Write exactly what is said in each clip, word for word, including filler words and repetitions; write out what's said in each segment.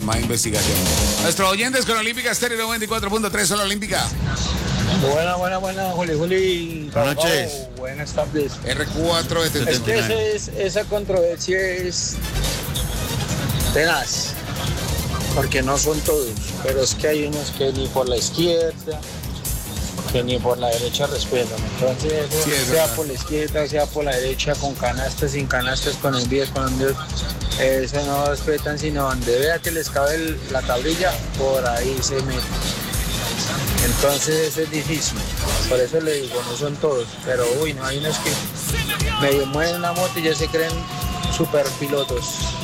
más investigación. Nuestros oyentes con Olímpica Estéreo noventa y cuatro punto tres, Zona Olímpica. Buena, buena, buena, Juli, Juli. Buenas noches. Oh, buenas tardes. R cuatro de Es que ese es, esa controversia es tenaz, porque no son todos, pero es que hay unos que ni por la izquierda, que ni por la derecha respetan. Entonces, Sí, es sea verdad. por la izquierda, sea por la derecha, con canastas, sin canastas, con envíos, con envíos, eso no respetan, sino donde vea que les cabe el- la tablilla, por ahí se meten. Entonces eso es difícil, por eso le digo, no son todos, pero uy, no, hay unos que medio mueven la moto y ya se creen super pilotos.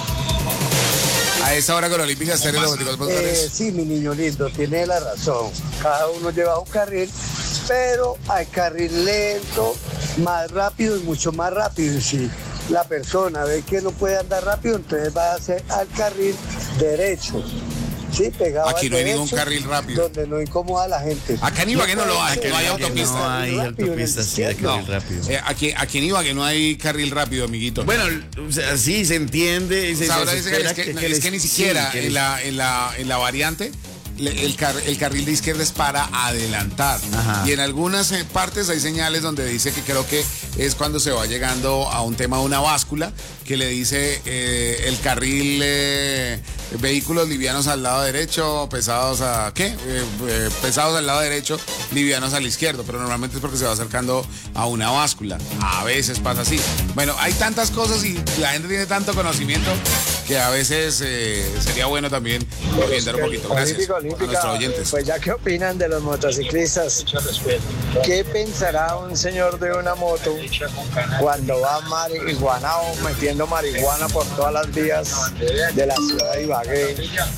A esa hora con Olímpica Estéreo noventa y cuatro punto Eh, tres. sí, mi niño lindo, tiene la razón. Cada uno lleva un carril, pero hay carril lento, más rápido y mucho más rápido. Y si la persona ve que no puede andar rápido, entonces va a hacer al carril derecho. Sí, pegado Aquí al no hay ningún derecho, carril rápido. donde no incomoda a la gente. Acá en Ibagué no lo hay, puede no hay ser autopista. No hay rápido en el autopistas, sí, hay izquierdo. carril rápido. Eh, aquí, aquí en Ibagué no hay carril rápido, amiguito. Bueno, o sea, sí, se entiende. y se- O sea, ahora se dice que, espera es que, que- no, que es les- que ni sí, siquiera que en, les- la, en, la, en la variante le- el, car- el carril de izquierda es para adelantar. Ajá. Y en algunas eh, partes hay señales donde dice que creo que es cuando se va llegando a un tema de una báscula que le dice eh, el carril eh, vehículos livianos al lado derecho, pesados a ¿qué? Eh, eh, pesados al lado derecho, livianos al izquierdo, pero normalmente es porque se va acercando a una báscula. A veces pasa así. Bueno, hay tantas cosas y la gente tiene tanto conocimiento que a veces eh, sería bueno también orientar un poquito. Gracias Olímpica, a olímpica, nuestros oyentes. pues ya qué opinan de los motociclistas, ¿qué pensará un señor de una moto cuando va marihuanao metiendo marihuana por todas las vías de la ciudad de Ibagué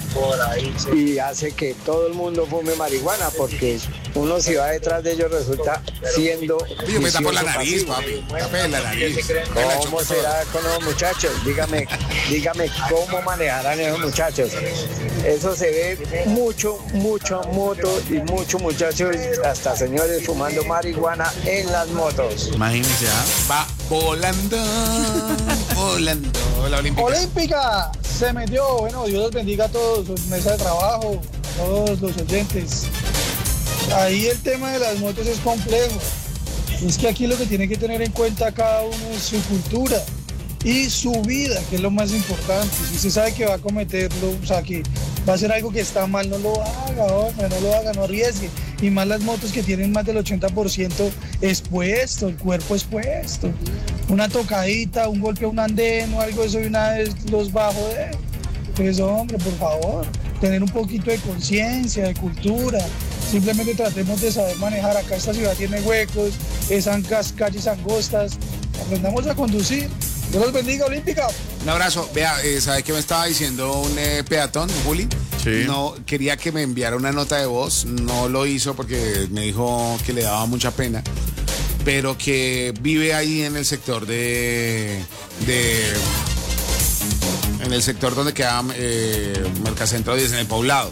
y hace que todo el mundo fume marihuana? Porque uno si va detrás de ellos resulta siendo Yo me tapo la vicioso nariz, pasivo. papi. Tapé la nariz. ¿Cómo será con los muchachos? Dígame, dígame cómo manejarán esos muchachos. Eso se ve mucho, mucho moto y muchos muchachos, hasta señores fumando marihuana en las motos. Imagínense, ¿ah? Va volando, volando. La Olímpica. Olímpica se metió. Bueno, Dios los bendiga a todos, su mesa de trabajo, a todos los oyentes. Ahí el tema de las motos es complejo. Es que aquí lo que tiene que tener en cuenta cada uno es su cultura y su vida, que es lo más importante. Si usted sabe que va a cometerlo, o sea, que va a hacer algo que está mal, no lo haga, hombre, no lo haga, no arriesgue. Y más las motos que tienen más del ochenta por ciento expuesto, el cuerpo expuesto. Una tocadita, un golpe a un andén o algo de eso y una vez los bajo de... Pues hombre, por favor, tener un poquito de conciencia, de cultura. Simplemente tratemos de saber manejar. Acá esta ciudad tiene huecos, esas calles angostas. Aprendamos a conducir. Dios los bendiga, Olímpica. Un abrazo. Vea, eh, ¿sabe qué me estaba diciendo un eh, peatón, Juli? Sí. No, quería que me enviara una nota de voz. No lo hizo porque me dijo que le daba mucha pena. Pero que vive ahí en el sector de... de en el sector donde queda eh, Mercacentro diez, en el Poblado.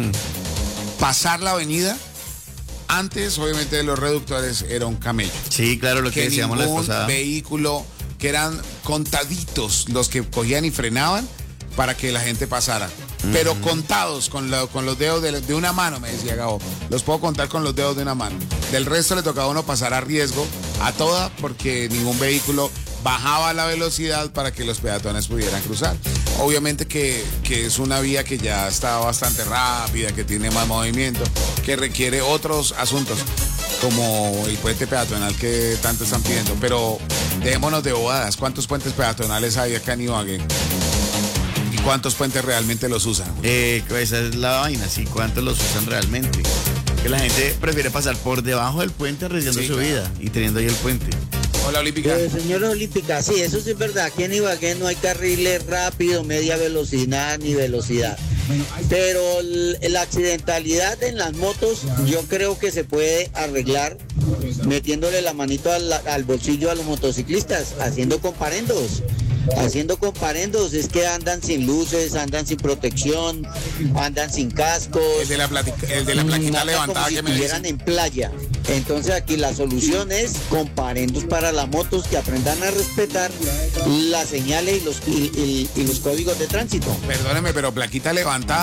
Pasar la avenida, antes obviamente de los reductores era un camello. Sí, claro, lo que, Que decíamos la vez ningún pasada. vehículo, que eran contaditos los que cogían y frenaban para que la gente pasara. Pero contados con, la- con los dedos de, de una mano, me decía Gabo. Los puedo contar con los dedos de una mano. Del resto le tocaba a uno pasar a riesgo, a toda, porque ningún vehículo bajaba la velocidad para que los peatones pudieran cruzar. Obviamente que, que es una vía que ya está bastante rápida, que tiene más movimiento, que requiere otros asuntos, como el puente peatonal que tanto están pidiendo. Pero dejémonos de bobadas. ¿Cuántos puentes peatonales hay acá en Ibagué? ¿Y cuántos puentes realmente los usan? Eh, esa es la vaina, sí, ¿cuántos los usan realmente? Que la gente prefiere pasar por debajo del puente arriesgando Sí, su claro. vida y teniendo ahí el puente. Hola, Olímpica. Eh, señor Olímpica, sí, eso sí es verdad. Aquí en Ibagué no hay carriles rápidos, media velocidad ni velocidad. Pero el- la accidentalidad en las motos yo creo que se puede arreglar metiéndole la manito al, al bolsillo a los motociclistas, haciendo comparendos. Haciendo comparendos, es que andan sin luces, andan sin protección, andan sin cascos. El de la, platica- el de la plaquita Anda levantada como si que me estuvieran dicen. en playa. Entonces aquí la solución es comparendos para las motos que aprendan a respetar las señales y los, y, y- y los códigos de tránsito. Perdóneme, pero plaquita levantada.